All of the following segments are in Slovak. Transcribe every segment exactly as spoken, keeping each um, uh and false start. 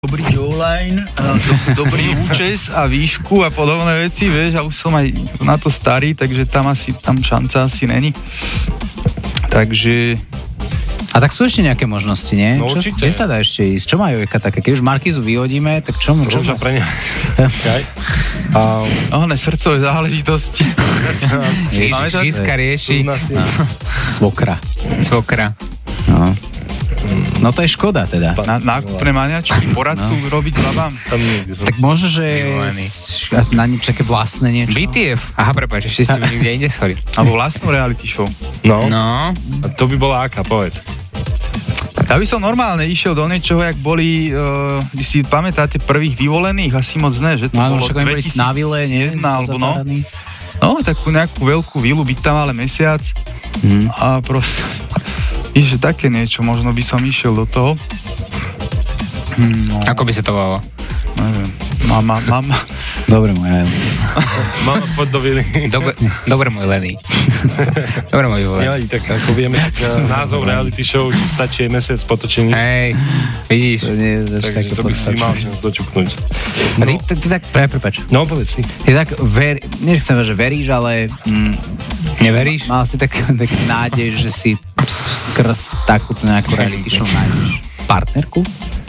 dobrý jawline, do, dobrý účes a výšku a podobné veci, vieš, a už som aj na to starý, takže tam asi, tam šanca asi není. Takže... A tak sú ešte nejaké možnosti, nie? No čo, určite. kde sa dá ešte ísť? Čo majú eka také? Keď už Markízu vyhodíme, tak čo mu? Čo Rúža má? pre ne. a... Ohne srdcové záležitosti. Ježiš, Žiska rieši. No. Svokra. Svokra. No. No to je škoda teda. Na, nákupné maniačky, poradcu no. robiť babám. Tam niekde som. Tak možno, že na niečo také vlastné niečo. bé té ef. Aha, prepáč, ešte si nikde inde, sorry. Alebo vlastnú reality show. No. No. A to by bola aká, povedz. Ja by som normálne išiel do niečoho, jak boli, uh, vy si pamätáte prvých vyvolených, asi moc ne, že to no, bolo však oni boli na vile, nie? dvetisícjeden, alebo no. No, takú nejakú veľkú vilu, byť tam ale mesiac hmm. a proste... Víš, že také niečo, možno by som išiel do toho. No. Ako by sa to volalo? Neviem. Mama, mama. Dobre, môj Lený. Mama, poď do vily. Dobre, dobre môj Lený. Dobre môj Lený. Ja, tak ako vieme, názov reality show stačí aj mesiac potočení. Hej, vidíš. To nie je Takže to by si mal dočuknúť. No. Ty, ty, ty tak, pre, prepač. No, povedz si. Ty tak, ver, nechcem, že veríš, ale... Mm, neveríš? Mal si tak, taký nádej, že si skrz takúto nejakú reality show nájdeš partnerku?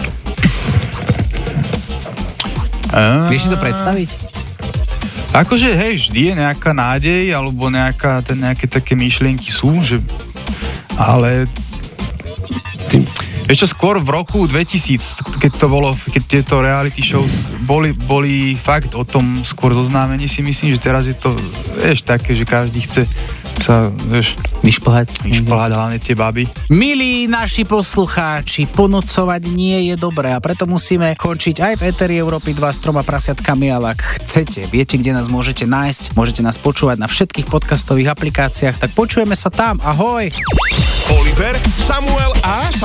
A... Vieš si to predstaviť? Akože, hej, vždy je nejaká nádej, alebo nejaká, ten, nejaké také myšlienky sú, že... Ale... Ty... Vieš čo, skôr v roku dvetisíc, keď to bolo, keď tieto reality shows boli, boli fakt o tom skôr zoznámení, si myslím, že teraz je to, vieš, také, že každý chce sa, vieš, vyšplhať. vyšplhať hlavne tie baby. Milí naši poslucháči, ponúcovať nie je dobré a preto musíme končiť aj v éteri Európy dva s troma prasiatkami, ale ak chcete, viete, kde nás môžete nájsť, môžete nás počúvať na všetkých podcastových aplikáciách, tak počujeme sa tam. Ahoj! Oliver, Samuel a